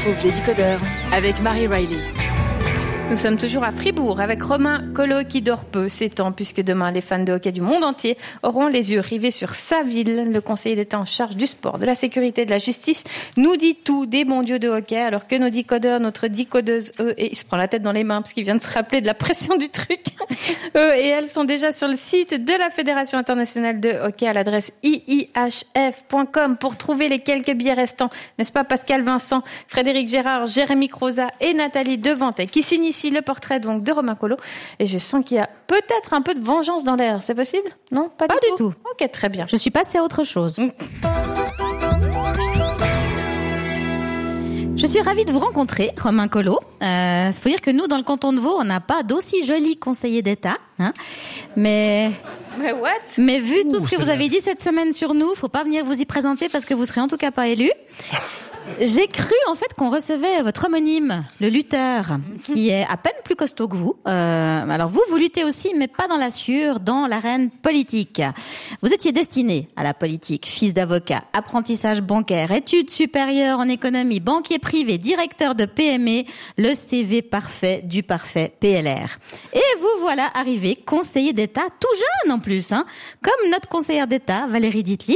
retrouve les décodeurs avec Marie Riley. Nous sommes toujours à Fribourg avec Romain Collot qui dort peu ces temps puisque demain les fans de hockey du monde entier auront les yeux rivés sur sa ville. Le conseiller d'État en charge du sport, de la sécurité et de la justice nous dit tout des bons dieux de hockey alors que nos décodeurs, notre décodeuse et il se prend la tête dans les mains parce qu'il vient de se rappeler de la pression du truc. Eux et elles sont déjà sur le site de la Fédération internationale de hockey à l'adresse iihf.com pour trouver les quelques billets restants. N'est-ce pas Pascal Vincent, Frédéric Gérard, Jérémy Croza et Nathalie Devantet qui signent ici le portrait donc de Romain Collot et je sens qu'il y a peut-être un peu de vengeance dans l'air. C'est possible ? Non, pas du tout. Ok, très bien. Je suis passée à autre chose. Je suis ravie de vous rencontrer, Romain Collot. Faut dire que nous, dans le canton de Vaud, on n'a pas d'aussi joli conseiller d'État, hein. Mais vu tout ce que vous avez dit cette semaine sur nous, faut pas venir vous y présenter parce que vous serez en tout cas pas élu. J'ai cru en fait qu'on recevait votre homonyme, le lutteur, qui est à peine plus costaud que vous. Alors vous luttez aussi, mais pas dans la sueur, dans l'arène politique. Vous étiez destiné à la politique, fils d'avocat, apprentissage bancaire, études supérieures en économie, banquier privé, directeur de PME, le CV parfait du parfait PLR. Et vous voilà arrivé conseiller d'État, tout jeune en plus, hein, comme notre conseillère d'État, Valérie Ditely.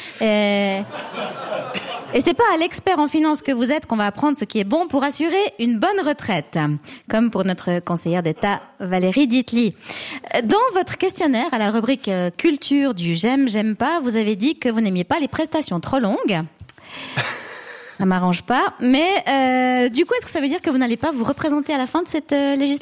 Et c'est pas à l'expert en finance que vous êtes qu'on va apprendre ce qui est bon pour assurer une bonne retraite, comme pour notre conseillère d'État Valérie Ditely. Dans votre questionnaire à la rubrique culture du j'aime pas, vous avez dit que vous n'aimiez pas les prestations trop longues. Ça m'arrange pas, mais du coup, est-ce que ça veut dire que vous n'allez pas vous représenter à la fin de cette législature ?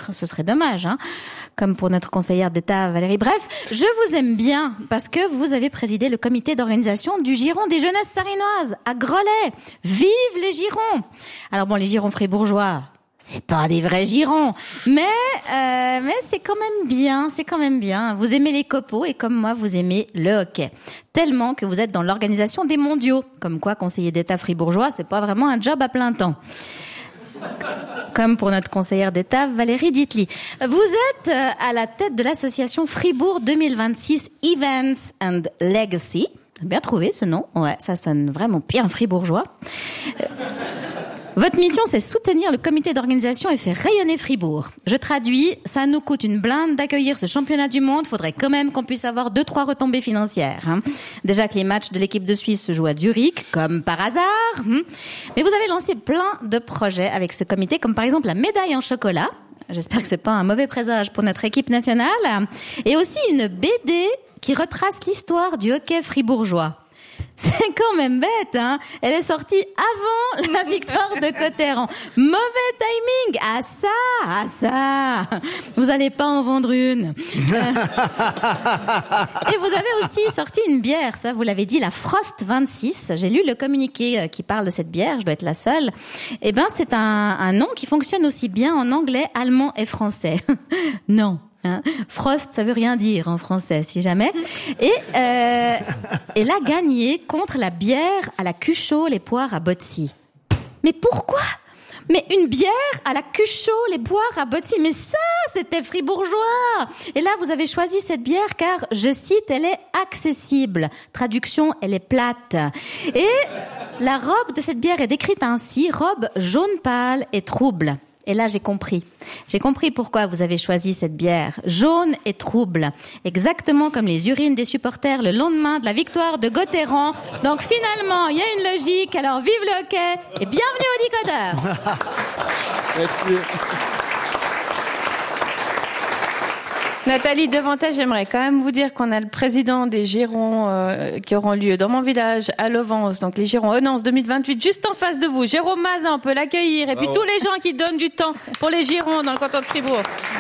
Ce serait dommage, hein, comme pour notre conseillère d'État Valérie. Bref, je vous aime bien parce que vous avez présidé le comité d'organisation du Giron des Jeunesses Sarinoises à Grelais. Vive les Girons ! Alors bon, les Girons fribourgeois, c'est pas des vrais girons, mais c'est quand même bien, Vous aimez les copeaux et comme moi, vous aimez le hockey. Tellement que vous êtes dans l'organisation des mondiaux. Comme quoi, conseiller d'État fribourgeois, c'est pas vraiment un job à plein temps. Comme pour notre conseillère d'État, Valérie Ditely. Vous êtes à la tête de l'association Fribourg 2026 Events and Legacy. Bien trouvé ce nom. Ouais, ça sonne vraiment bien fribourgeois. Votre mission, c'est soutenir le comité d'organisation et faire rayonner Fribourg. Je traduis, ça nous coûte une blinde d'accueillir ce championnat du monde. Faudrait quand même qu'on puisse avoir 2-3 retombées financières, hein. Déjà que les matchs de l'équipe de Suisse se jouent à Zurich, comme par hasard. Mais vous avez lancé plein de projets avec ce comité, comme par exemple la médaille en chocolat. J'espère que c'est pas un mauvais présage pour notre équipe nationale. Et aussi une BD qui retrace l'histoire du hockey fribourgeois. C'est quand même bête, hein. Elle est sortie avant la victoire de Cotterran. Mauvais timing. Ah ça. Vous allez pas en vendre une. Et vous avez aussi sorti une bière, ça, vous l'avez dit, la Frost 26. J'ai lu le communiqué qui parle de cette bière, je dois être la seule. Eh ben, c'est un nom qui fonctionne aussi bien en anglais, allemand et français. Non. Hein. Frost, ça veut rien dire en français, si jamais. Et elle a gagné contre la bière à la Cuchot, les poires à Botsy. Mais pourquoi ? Mais une bière à la Cuchot, les poires à Botsy. Mais ça, c'était fribourgeois. Et là, vous avez choisi cette bière car, je cite, elle est accessible. Traduction, elle est plate. Et la robe de cette bière est décrite ainsi, robe jaune pâle et trouble. Et là, j'ai compris. J'ai compris pourquoi vous avez choisi cette bière. Jaune et trouble. Exactement comme les urines des supporters le lendemain de la victoire de Gotterran. Donc finalement, il y a une logique. Alors vive le hockey et bienvenue aux décodeurs. Merci. Nathalie Devantet, j'aimerais quand même vous dire qu'on a le président des Girons qui auront lieu dans mon village à Lovance, donc les Girons Onance 2028, juste en face de vous. Jérôme Mazin, on peut l'accueillir. Et puis tous les gens qui donnent du temps pour les Girons dans le canton de Fribourg.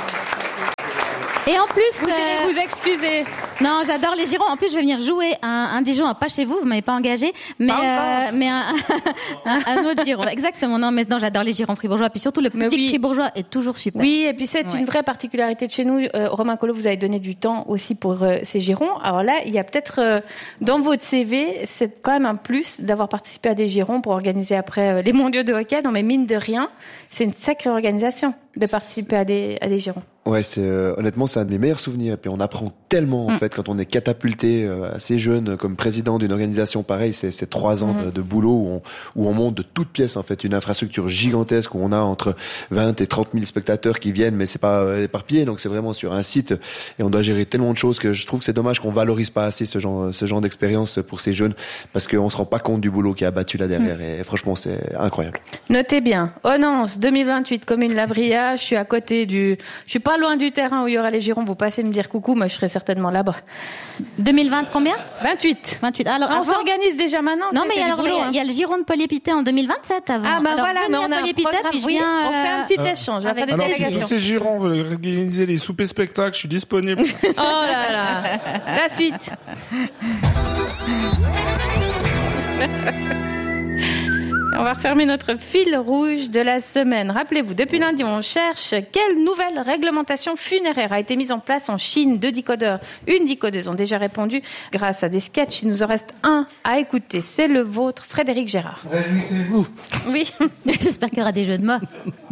Et en plus, vous allez vous excuser. Non, j'adore les Girons. En plus, je vais venir jouer un Dijon, pas chez vous m'avez pas engagé, mais un autre Giron. Exactement. Non, j'adore les Girons fribourgeois. Puis surtout, le public fribourgeois est toujours super. Oui, et puis c'est une vraie particularité de chez nous. Romain Collot, vous avez donné du temps aussi pour ces Girons. Alors là, il y a peut-être dans votre CV, c'est quand même un plus d'avoir participé à des Girons pour organiser après les mondiaux de hockey. Non, mais mine de rien, c'est une sacrée organisation. de participer à des girons. Ouais, honnêtement, c'est un de mes meilleurs souvenirs. Et puis on apprend tellement en fait quand on est catapulté assez jeune comme président d'une organisation pareille. C'est 3 ans de boulot où on monte de toutes pièces en fait une infrastructure gigantesque où on a entre 20 et 30 000 spectateurs qui viennent, mais c'est pas éparpillé. Donc c'est vraiment sur un site et on doit gérer tellement de choses que je trouve que c'est dommage qu'on valorise pas assez ce genre d'expérience pour ces jeunes parce qu'on se rend pas compte du boulot qui a abattu là derrière. Et franchement, c'est incroyable. Notez bien, Onance 2028, commune Lavria. Je suis pas loin du terrain où il y aura les girons. Vous passez me dire coucou, moi je serai certainement là-bas. 2020 combien? 28. Alors, on s'organise déjà maintenant. Non, mais alors, il y a le giron de Polypité en 2027 avant. Ah, ben alors, voilà, mais on a un programme. puis Oui, on fait un petit échange. On va faire des alors, délégations. si tous ces girons veulent organiser les soupers spectacles, je suis disponible. Oh là là. La suite. On va refermer notre fil rouge de la semaine. Rappelez-vous, depuis lundi, on cherche quelle nouvelle réglementation funéraire a été mise en place en Chine. 2 décodeurs, une décodeuse ont déjà répondu grâce à des sketchs. Il nous en reste un à écouter. C'est le vôtre, Frédéric Gérard. Réjouissez-vous. Oui. J'espère qu'il y aura des jeux de mots.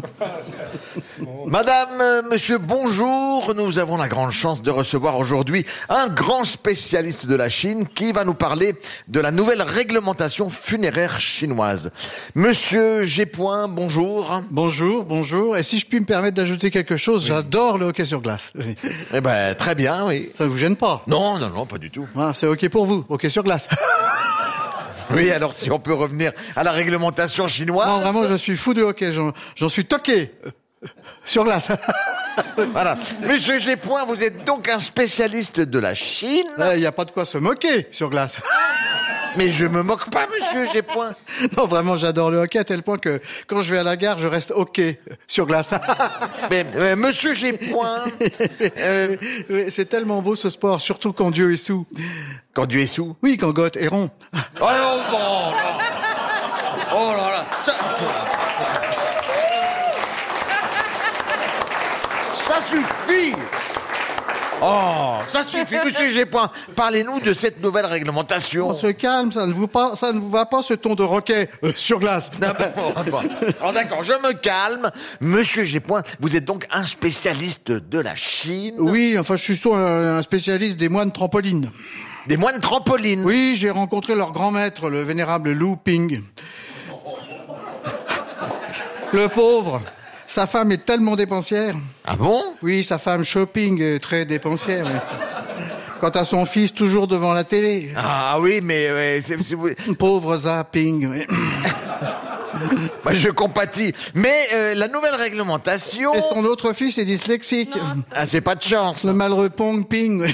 Madame, monsieur, bonjour. Nous avons la grande chance de recevoir aujourd'hui un grand spécialiste de la Chine qui va nous parler de la nouvelle réglementation funéraire chinoise. Monsieur Gépoin, bonjour. Bonjour. Et si je puis me permettre d'ajouter quelque chose, j'adore le hockey sur glace. Oui. Eh ben, très bien, oui. Ça ne vous gêne pas? Non, pas du tout. Ah, c'est ok pour vous, hockey sur glace. Oui, alors si on peut revenir à la réglementation chinoise. Non, vraiment, je suis fou de hockey. J'en suis toqué. Sur glace. Voilà. Monsieur Gépoin, vous êtes donc un spécialiste de la Chine. Il n'y a pas de quoi se moquer sur glace. Mais je me moque pas, monsieur Gépoin. Non, vraiment, j'adore le hockey à tel point que quand je vais à la gare, je reste hockey sur glace. Mais monsieur Gépoin, oui, c'est tellement beau ce sport, surtout quand Dieu est sous. Quand Dieu est sous? Oui, quand Goth est rond. Oh non. Oh là là. Ça suffit. Oh, ça suffit, monsieur Gépoin. Parlez-nous de cette nouvelle réglementation. On se calme, ça ne vous va pas ce ton de roquet sur glace. Non, alors d'accord, je me calme. Monsieur Gépoin, vous êtes donc un spécialiste de la Chine? Oui, enfin, je suis surtout un spécialiste des moines trampolines. Des moines trampolines? Oui, j'ai rencontré leur grand maître, le vénérable Lu Ping. Le pauvre. Sa femme est tellement dépensière. Ah bon? Oui, sa femme shopping est très dépensière. Quant à son fils, toujours devant la télé. Ah oui, mais c'est Pauvre zapping. Oui. Bah, je compatis. Mais la nouvelle réglementation... Et son autre fils est dyslexique. Ah, c'est pas de chance. Le malheureux Pong Ping.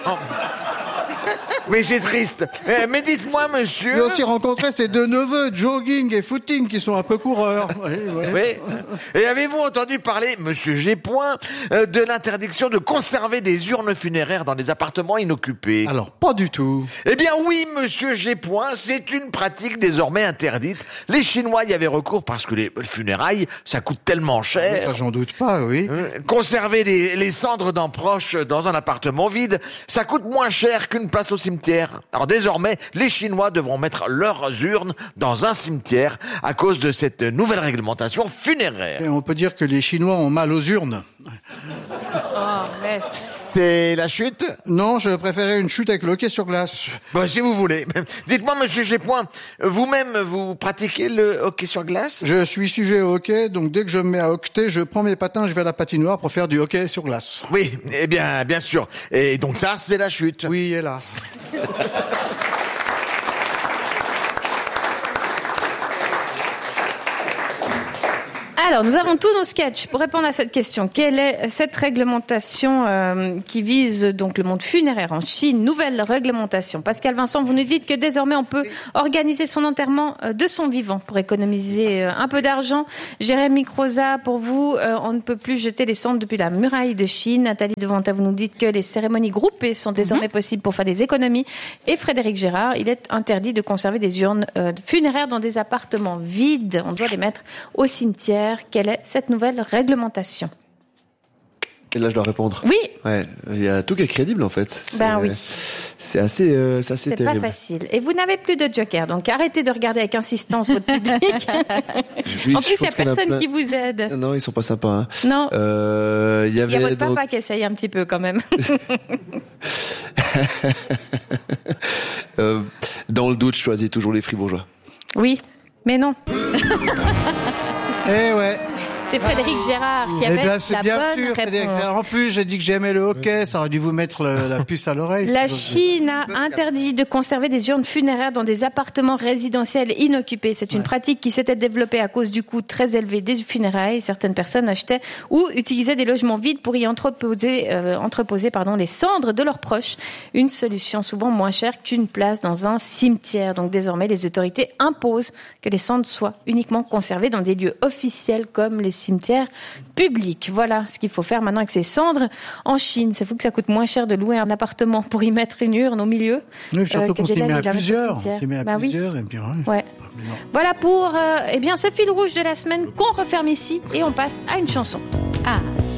Mais c'est triste. Mais dites-moi, monsieur... J'ai aussi rencontré ses 2 neveux, jogging et footing, qui sont un peu coureurs. Oui. Et avez-vous entendu parler, monsieur Gépoin, de l'interdiction de conserver des urnes funéraires dans des appartements inoccupés? Alors, pas du tout. Eh bien oui, monsieur Gépoin, c'est une pratique désormais interdite. Les Chinois y avaient recours parce que les funérailles, ça coûte tellement cher. Ça, j'en doute pas, oui. Conserver les cendres d'un proche dans un appartement vide, ça coûte moins cher qu'une place au cimetière. Alors désormais, les Chinois devront mettre leurs urnes dans un cimetière à cause de cette nouvelle réglementation funéraire. Et on peut dire que les Chinois ont mal aux urnes. C'est la chute? Non, je préférais une chute avec le hockey sur glace. Bah, si vous voulez. Dites-moi, monsieur Gépoin, vous-même, vous pratiquez le hockey sur glace? Je suis sujet au hockey, donc dès que je me mets à hoqueter, je prends mes patins, je vais à la patinoire pour faire du hockey sur glace. Oui, eh bien sûr. Et donc ça, c'est la chute. Oui, hélas. Alors, nous avons tous nos sketchs pour répondre à cette question. Quelle est cette réglementation qui vise donc le monde funéraire en Chine? Nouvelle réglementation. Pascal Vincent, vous nous dites que désormais on peut organiser son enterrement de son vivant pour économiser un peu d'argent. Jérémy Croza, pour vous, on ne peut plus jeter les cendres depuis la muraille de Chine. Nathalie Devanta, vous nous dites que les cérémonies groupées sont désormais possibles pour faire des économies. Et Frédéric Gérard, il est interdit de conserver des urnes funéraires dans des appartements vides. On doit les mettre au cimetière. Quelle est cette nouvelle réglementation? Et là, je dois répondre. Oui. Ouais, il y a tout qui est crédible en fait. Oui. C'est assez C'est terrible. pas facile. Et vous n'avez plus de joker, donc arrêtez de regarder avec insistance votre public. Oui, En plus, il n'y a qu'il y en personne plein. qui vous aide. Non, ils sont pas sympas. Hein. Non. Il y Il y a avait votre donc... papa qui essaye un petit peu quand même. Dans le doute, je choisis toujours les fribourgeois. Oui, mais non. Eh ouais. C'est Frédéric Gérard qui Eh avait bien, c'est la bien bonne sûr. Frédéric. réponse. En plus, j'ai dit que j'aimais le hockey. Ça aurait dû vous mettre la puce à l'oreille. La Chine a interdit de conserver des urnes funéraires dans des appartements résidentiels inoccupés. C'est une pratique qui s'était développée à cause du coût très élevé des funérailles. Certaines personnes achetaient ou utilisaient des logements vides pour y entreposer les cendres de leurs proches. Une solution souvent moins chère qu'une place dans un cimetière. Donc désormais, les autorités imposent que les cendres soient uniquement conservées dans des lieux officiels comme les cimetières publics. Voilà ce qu'il faut faire maintenant avec ces cendres en Chine. C'est fou que ça coûte moins cher de louer un appartement pour y mettre une urne au milieu. Oui, surtout que qu'on s'y de met la à mettre au plusieurs. cimetière. On s'y met à Bah oui. plusieurs. Et puis, Ouais. Voilà pour ce fil rouge de la semaine qu'on referme ici et on passe à une chanson. Ah.